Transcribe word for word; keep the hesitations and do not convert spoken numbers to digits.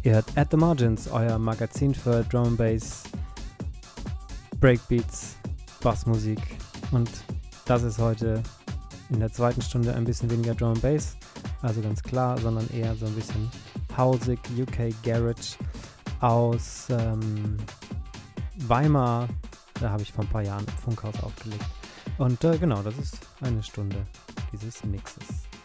Ihr hört At The Margins, euer Magazin für Drum and Bass, Breakbeats, Bassmusik. Und das ist heute in der zweiten Stunde ein bisschen weniger Drum and Bass, also ganz klar, sondern eher so ein bisschen hausig, U K Garage aus ähm, Weimar. Da habe ich vor ein paar Jahren im Funkhaus aufgelegt. Und äh, genau, das ist eine Stunde dieses Mixes.